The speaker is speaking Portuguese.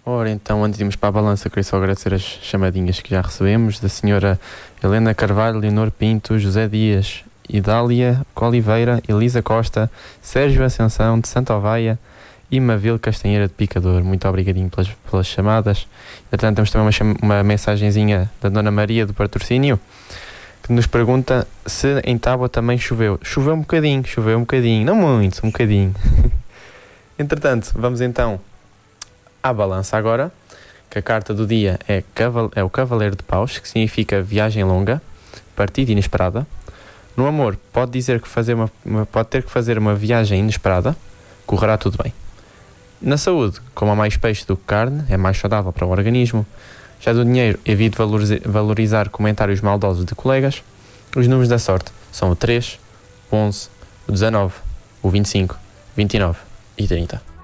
Ora, então, antes de irmos para a balança, queria só agradecer as chamadinhas que já recebemos da senhora Helena Carvalho, Leonor Pinto, José Dias, Idália Oliveira, Elisa Costa, Sérgio Ascensão de Santa Oveia e Mavil Castanheira de Picador. Muito obrigadinho pelas chamadas. Portanto, temos também uma mensagenzinha da Dona Maria do Patrocínio, que nos pergunta se em Tábua também choveu. Choveu um bocadinho, não muito, um bocadinho. Entretanto, vamos então à balança agora, que a carta do dia é o Cavaleiro de Paus, que significa viagem longa, partida inesperada. No amor, pode dizer que pode ter que fazer uma viagem inesperada, correrá tudo bem. Na saúde, como há mais peixe do que carne, é mais saudável para o organismo. Já do dinheiro, evite valorizar comentários maldosos de colegas. Os números da sorte são o 3, o 11, o 19, o 25, 29 e 30.